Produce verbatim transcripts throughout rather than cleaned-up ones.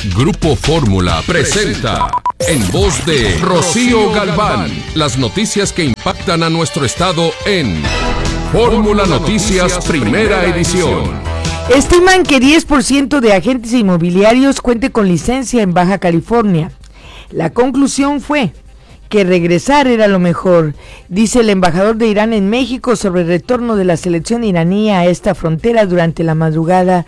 Grupo Fórmula presenta, en voz de Rocío Galván, las noticias que impactan a nuestro estado en Fórmula Noticias Primera Edición. Estiman que diez por ciento de agentes inmobiliarios cuente con licencia en Baja California. La conclusión fue que regresar era lo mejor, dice el embajador de Irán en México sobre el retorno de la selección iraní a esta frontera durante la madrugada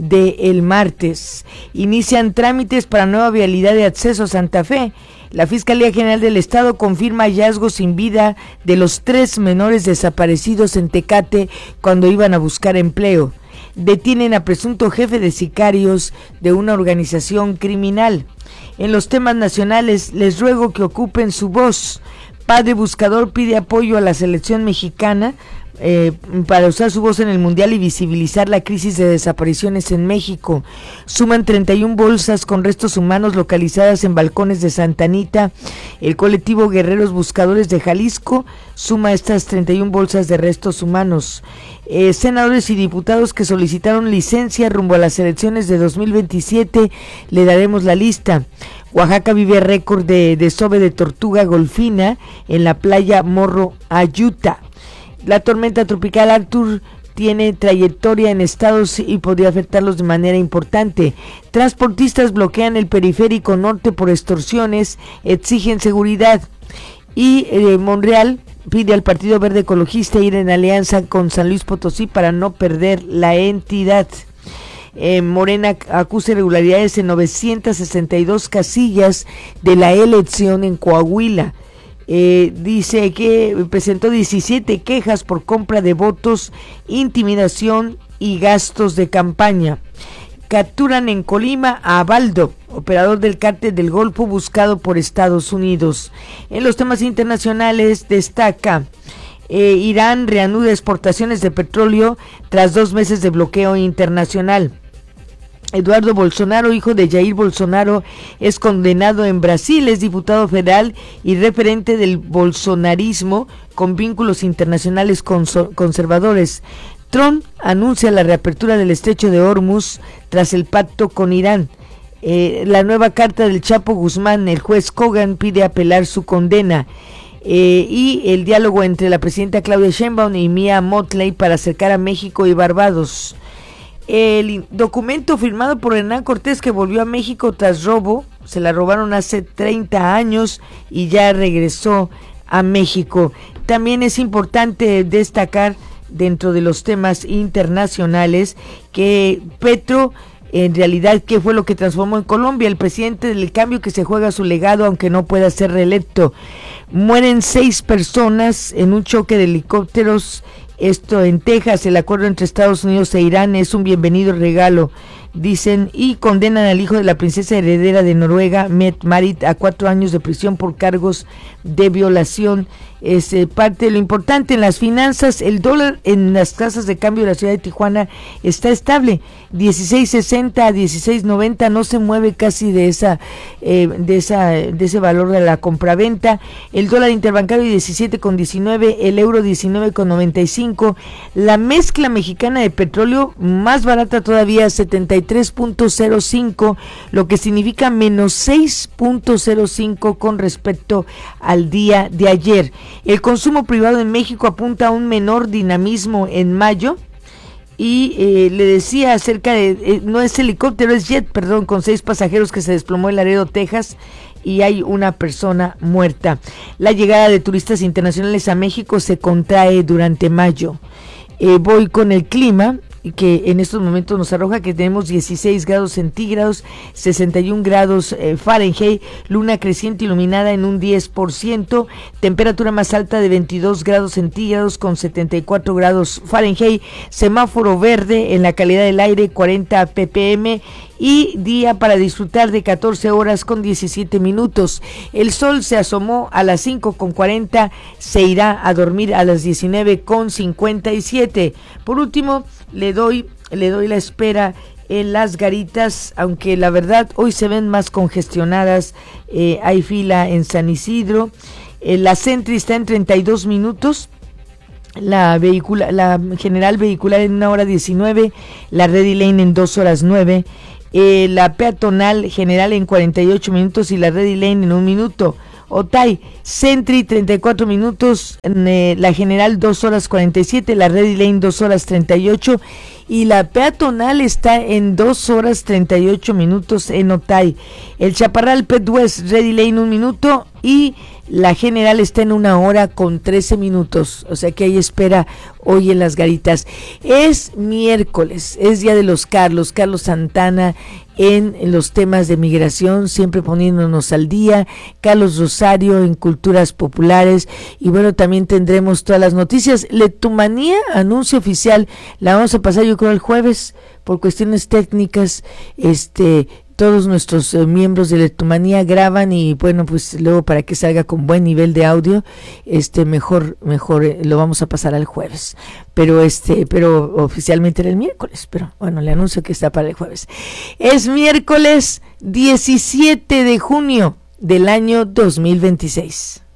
del martes. Inician trámites para nueva vialidad de acceso a Santa Fe. La Fiscalía General del Estado confirma hallazgos sin vida de los tres menores desaparecidos en Tecate cuando iban a buscar empleo. Detienen a presunto jefe de sicarios de una organización criminal. En los temas nacionales, les ruego que ocupen su voz. Padre Buscador pide apoyo a la selección mexicana eh, para usar su voz en el Mundial y visibilizar la crisis de desapariciones en México. Suman treinta y una bolsas con restos humanos localizadas en balcones de Santa Anita. El colectivo Guerreros Buscadores de Jalisco suma estas treinta y una bolsas de restos humanos. Eh, senadores y diputados que solicitaron licencia rumbo a las elecciones de dos mil veintisiete, le daremos la lista. Oaxaca vive récord de desove de tortuga golfina en la playa Morro Ayuta. La tormenta tropical Arthur tiene trayectoria en estados y podría afectarlos de manera importante. Transportistas bloquean el periférico norte por extorsiones, exigen seguridad. Y eh, Monreal pide al Partido Verde Ecologista ir en alianza con San Luis Potosí para no perder la entidad. Eh, Morena acusa irregularidades en novecientas sesenta y dos casillas de la elección en Coahuila. Eh, dice que presentó diecisiete quejas por compra de votos, intimidación y gastos de campaña. Capturan en Colima a Abaldo, operador del cártel del Golfo buscado por Estados Unidos. En los temas internacionales destaca, eh, Irán reanuda exportaciones de petróleo tras dos meses de bloqueo internacional. Eduardo Bolsonaro, hijo de Jair Bolsonaro, es condenado en Brasil, es diputado federal y referente del bolsonarismo con vínculos internacionales conso- conservadores. Trump anuncia la reapertura del estrecho de Hormuz tras el pacto con Irán. Eh, la nueva carta del Chapo Guzmán, el juez Kogan pide apelar su condena. Eh, y el diálogo entre la presidenta Claudia Sheinbaum y Mia Mottley para acercar a México y Barbados. El documento firmado por Hernán Cortés, que volvió a México tras robo, se la robaron hace treinta años y ya regresó a México. También es importante destacar dentro de los temas internacionales que Petro, en realidad, ¿qué fue lo que transformó en Colombia? El presidente del cambio que se juega su legado aunque no pueda ser reelecto. Mueren seis personas en un choque de helicópteros, esto en Texas. El acuerdo entre Estados Unidos e Irán es un bienvenido regalo, dicen, y condenan al hijo de la princesa heredera de Noruega, Mette-Marit, a cuatro años de prisión por cargos de violación. Es eh, parte de lo importante en las finanzas. El dólar en las casas de cambio de la ciudad de Tijuana está estable, dieciséis sesenta a dieciséis noventa, no se mueve casi de esa eh, de esa de ese valor de la compraventa. El dólar interbancario diecisiete con diecinueve, el euro diecinueve con noventa y cinco. La mezcla mexicana de petróleo más barata todavía, setenta y tres punto cero cinco, lo que significa menos seis punto cero cinco con respecto al día de ayer. El consumo privado en México apunta a un menor dinamismo en mayo. Y eh, le decía acerca de, eh, no es helicóptero, es jet, perdón, con seis pasajeros que se desplomó en Laredo, Texas, y hay una persona muerta. La llegada de turistas internacionales a México se contrae durante mayo. Eh, voy con el clima, que en estos momentos nos arroja que tenemos dieciséis grados centígrados, sesenta y un grados eh, Fahrenheit, luna creciente iluminada en un diez por ciento, temperatura más alta de veintidós grados centígrados con setenta y cuatro grados Fahrenheit, semáforo verde en la calidad del aire, cuarenta ppm, y día para disfrutar de catorce horas con diecisiete minutos. El sol se asomó a las cinco con cuarenta, se irá a dormir a las diecinueve con cincuenta y siete. Por último, le doy, le doy la espera en las garitas, aunque la verdad hoy se ven más congestionadas. Eh, hay fila en San Isidro. Eh, la Sentry está en treinta y dos minutos. La vehicula, la general vehicular en una hora diecinueve, la Ready Lane en dos horas nueve, eh, la peatonal general en cuarenta y ocho minutos y la Ready Lane en un minuto. Otay, Sentry treinta y cuatro minutos, eh, la general dos horas cuarenta y siete, la Ready Lane dos horas treinta y ocho y la peatonal está en dos horas treinta y ocho minutos en Otay. El Chaparral Pet West Ready Lane un minuto y la general está en una hora con trece minutos, o sea que hay espera hoy en las Garitas. Es miércoles, es Día de los Carlos, Carlos Santana en los temas de migración, siempre poniéndonos al día, Carlos Rosario en culturas populares, y bueno, también tendremos todas las noticias. Letumanía, anuncio oficial, la vamos a pasar yo creo el jueves, por cuestiones técnicas, este... todos nuestros eh, miembros de Letumanía graban y bueno, pues luego para que salga con buen nivel de audio, este mejor mejor eh, lo vamos a pasar al jueves. Pero este, pero oficialmente era el miércoles, pero bueno, le anuncio que está para el jueves. Es miércoles diecisiete de junio del año dos mil veintiséis.